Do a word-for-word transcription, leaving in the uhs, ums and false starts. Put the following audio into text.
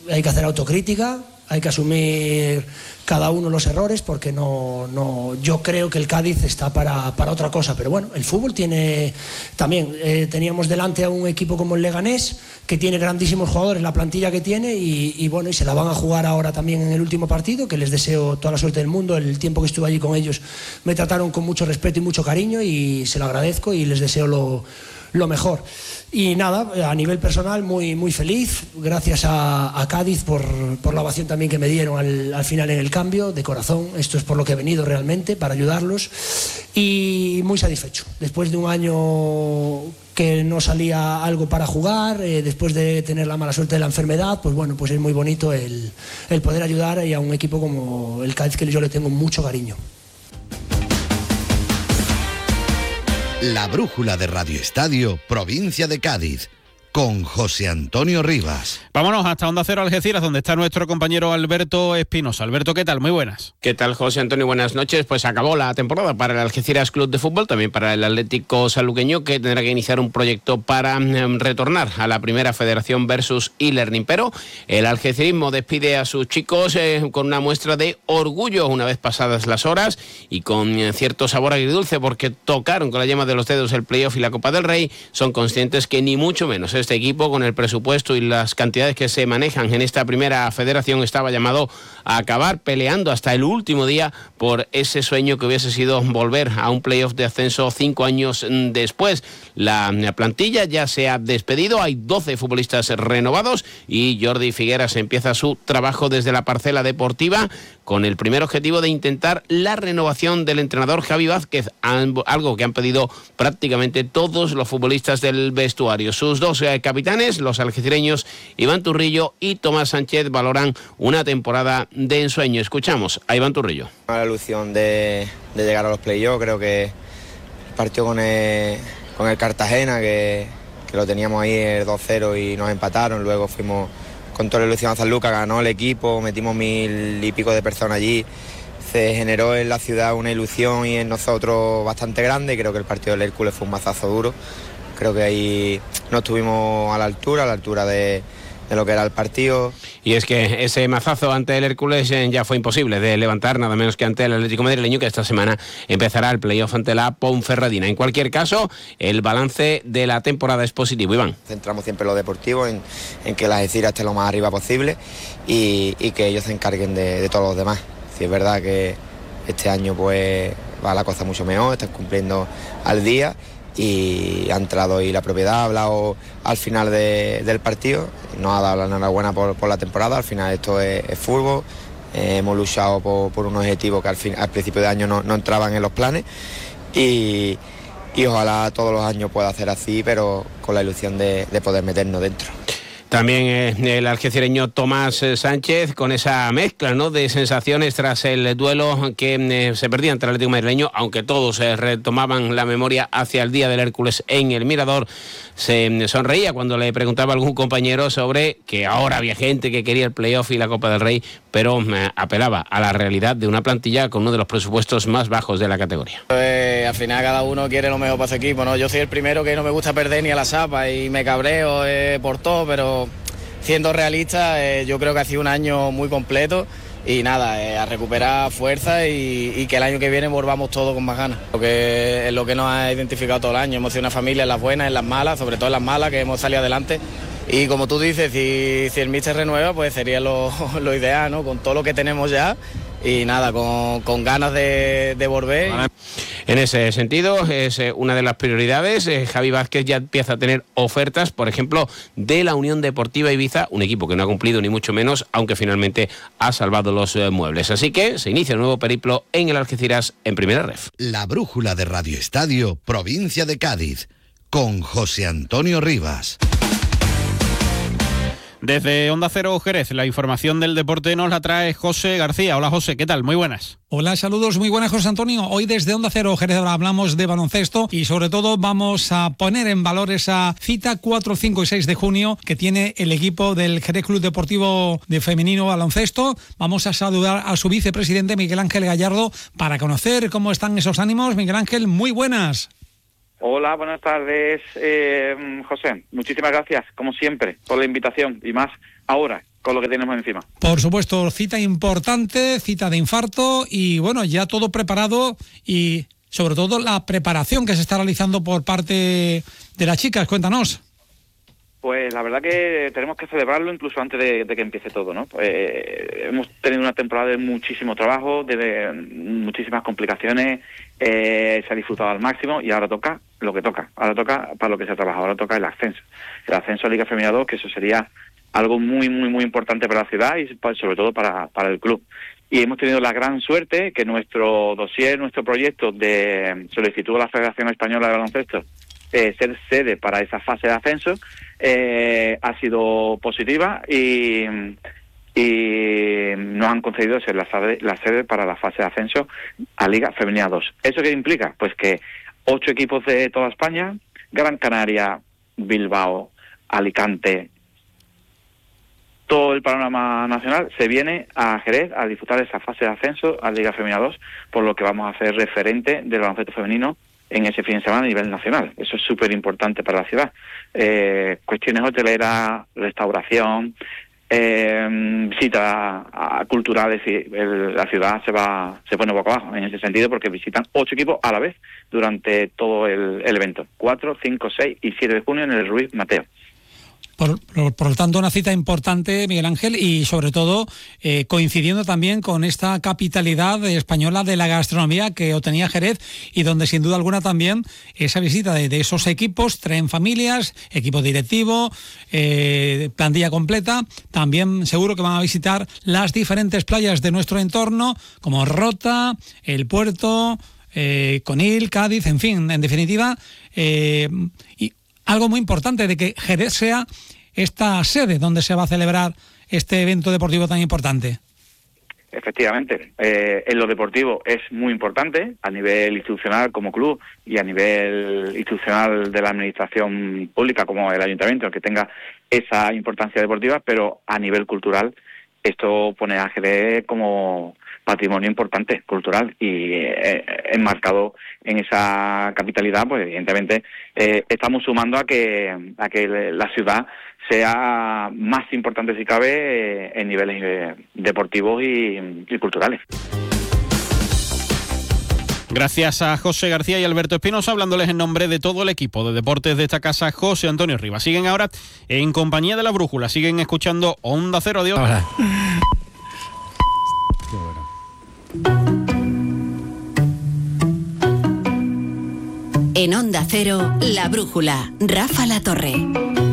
hay que hacer autocrítica, hay que asumir cada uno los errores, porque no, no, yo creo que el Cádiz está para, para otra cosa, pero bueno, el fútbol tiene también, eh, teníamos delante a un equipo como el Leganés, que tiene grandísimos jugadores, la plantilla que tiene, y, y bueno, y se la van a jugar ahora también en el último partido, que les deseo toda la suerte del mundo. El tiempo que estuve allí con ellos me trataron con mucho respeto y mucho cariño, y se lo agradezco y les deseo lo, lo mejor. Y nada, a nivel personal muy, muy feliz, gracias a, a Cádiz por, por la ovación también que me dieron al, al final en el cambio, de corazón. Esto es por lo que he venido realmente, para ayudarlos, y muy satisfecho después de un año que no salía algo para jugar, eh, después de tener la mala suerte de la enfermedad. Pues bueno, pues es muy bonito el, el poder ayudar a un equipo como el Cádiz, que yo le tengo mucho cariño. La brújula de Radio Estadio, provincia de Cádiz, con José Antonio Rivas. Vámonos hasta Onda Cero Algeciras, donde está nuestro compañero Alberto Espinosa. Alberto, ¿qué tal? Muy buenas. ¿Qué tal, José Antonio? Buenas noches. Pues acabó la temporada para el Algeciras Club de Fútbol, también para el Atlético Sanluqueño, que tendrá que iniciar un proyecto para eh, retornar a la primera federación versus e-learning. Pero el algecirismo despide a sus chicos eh, con una muestra de orgullo una vez pasadas las horas, y con eh, cierto sabor agridulce, porque tocaron con la yema de los dedos el playoff y la Copa del Rey. Son conscientes que ni mucho menos este equipo, con el presupuesto y las cantidades que se manejan en esta primera federación, estaba llamado a acabar peleando hasta el último día por ese sueño que hubiese sido volver a un playoff de ascenso cinco años después. La plantilla ya se ha despedido, hay doce futbolistas renovados, y Jordi Figueras empieza su trabajo desde la parcela deportiva con el primer objetivo de intentar la renovación del entrenador Javi Vázquez, algo que han pedido prácticamente todos los futbolistas del vestuario. Sus dos capitanes, los algecireños Iván Turrillo y Tomás Sánchez, valoran una temporada de ensueño. Escuchamos a Iván Turrillo. La ilusión de, de llegar a los playoffs, creo que el partido con el, con el Cartagena, que, que lo teníamos ahí el dos cero y nos empataron, luego fuimos con toda la ilusión a San Lucas, ganó el equipo, metimos mil y pico de personas allí, se generó en la ciudad una ilusión y en nosotros bastante grande, y creo que el partido del Hércules fue un mazazo duro. Creo que ahí no estuvimos a la altura, a la altura de, de lo que era el partido. Y es que ese mazazo ante el Hércules ya fue imposible de levantar, nada menos que ante el Atlético Madrileño, que esta semana empezará el playoff ante la Ponferradina. En cualquier caso, el balance de la temporada es positivo. Iván. Centramos siempre en lo deportivo, en, en que la Algeciras esté lo más arriba posible, y, y que ellos se encarguen de, de todos los demás. Si es verdad que este año pues va la cosa mucho mejor, están cumpliendo al día, y ha entrado y la propiedad ha hablado al final de, del partido, nos ha dado la enhorabuena por, por la temporada. Al final esto es, es fútbol, eh, hemos luchado por, por un objetivo que al, fin, al principio de año no, no entraban en los planes, y, y ojalá todos los años pueda hacer así, pero con la ilusión de, de poder meternos dentro. También eh, el algecireño Tomás Sánchez, con esa mezcla, ¿no?, de sensaciones tras el duelo que eh, se perdía ante el Atlético Madrileño, aunque todos eh, retomaban la memoria hacia el día del Hércules en el Mirador. Se sonreía cuando le preguntaba a algún compañero sobre que ahora había gente que quería el playoff y la Copa del Rey, pero eh, apelaba a la realidad de una plantilla con uno de los presupuestos más bajos de la categoría. Pues, al final cada uno quiere lo mejor para su equipo, ¿no? Yo soy el primero que no me gusta perder ni a la sapa y me cabreo eh, por todo, pero siendo realista, eh, yo creo que ha sido un año muy completo, y nada, eh, a recuperar fuerza y, y que el año que viene volvamos todos con más ganas. Lo que es lo que nos ha identificado todo el año, hemos sido una familia en las buenas, en las malas, sobre todo en las malas, que hemos salido adelante. Y como tú dices, si, si el míster renueva, pues sería lo, lo ideal, ¿no? Con todo lo que tenemos ya, y nada, con, con ganas de, de volver. En ese sentido, es una de las prioridades. Eh, Javi Vázquez ya empieza a tener ofertas, por ejemplo, de la Unión Deportiva Ibiza, un equipo que no ha cumplido ni mucho menos, aunque finalmente ha salvado los eh, muebles. Así que se inicia un nuevo periplo en el Algeciras en Primera Ref. La brújula de Radio Estadio, provincia de Cádiz, con José Antonio Rivas. Desde Onda Cero Jerez, la información del deporte nos la trae José García. Hola José, ¿qué tal? Muy buenas. Hola, saludos, muy buenas, José Antonio. Hoy desde Onda Cero Jerez hablamos de baloncesto y sobre todo vamos a poner en valor esa cita cuatro, cinco y seis de junio que tiene el equipo del Jerez Club Deportivo de Femenino Baloncesto. Vamos a saludar a su vicepresidente Miguel Ángel Gallardo para conocer cómo están esos ánimos. Miguel Ángel, muy buenas. Hola, buenas tardes, eh, José. Muchísimas gracias, como siempre, por la invitación, y más ahora, con lo que tenemos encima. Por supuesto, cita importante, cita de infarto y bueno, ya todo preparado y sobre todo la preparación que se está realizando por parte de las chicas. Cuéntanos. Pues la verdad que tenemos que celebrarlo incluso antes de, de que empiece todo, ¿no? Pues, eh, hemos tenido una temporada de muchísimo trabajo, de, de muchísimas complicaciones, eh, se ha disfrutado al máximo y ahora toca lo que toca, ahora toca para lo que se ha trabajado, ahora toca el ascenso, el ascenso a Liga Femenina dos, que eso sería algo muy, muy, muy importante para la ciudad y sobre todo para, para el club. Y hemos tenido la gran suerte que nuestro dossier, nuestro proyecto de solicitud a la Federación Española de Baloncesto, eh, ser sede para esa fase de ascenso, eh, ha sido positiva y, y nos han concedido ser la sede, la sede para la fase de ascenso a Liga Femenina dos. ¿Eso qué implica? Pues que ocho equipos de toda España, Gran Canaria, Bilbao, Alicante, todo el panorama nacional se viene a Jerez a disfrutar esa fase de ascenso a Liga Femenina dos, por lo que vamos a hacer referente del baloncesto femenino en ese fin de semana a nivel nacional. Eso es súper importante para la ciudad. Eh, cuestiones hoteleras, restauración, eh, visitas a, a culturales, y el, la ciudad se va se pone poco abajo en ese sentido, porque visitan ocho equipos a la vez durante todo el, el evento. cuatro, cinco, seis y siete de junio en el Ruiz Mateo. Por, por, por lo tanto, una cita importante, Miguel Ángel, y sobre todo eh, coincidiendo también con esta capitalidad española de la gastronomía que obtenía Jerez, y donde sin duda alguna también esa visita de, de esos equipos, traen familias, equipo directivo, eh, plantilla completa. También seguro que van a visitar las diferentes playas de nuestro entorno, como Rota, El Puerto, eh, Conil, Cádiz, en fin, en definitiva, eh, y algo muy importante de que Jerez sea esta sede donde se va a celebrar este evento deportivo tan importante. Efectivamente, eh, en lo deportivo es muy importante a nivel institucional como club y a nivel institucional de la administración pública como el ayuntamiento, que tenga esa importancia deportiva, pero a nivel cultural esto pone a Jerez como patrimonio importante cultural y eh, enmarcado en esa capitalidad, pues evidentemente eh, estamos sumando a que a que la ciudad sea más importante si cabe eh, en niveles eh, deportivos y, y culturales. Gracias a José García y Alberto Espinosa, hablándoles en nombre de todo el equipo de deportes de esta casa, José Antonio Rivas. Siguen ahora en compañía de La Brújula, siguen escuchando Onda Cero. Adiós. Ahora. En Onda Cero, La Brújula, Rafa La Torre.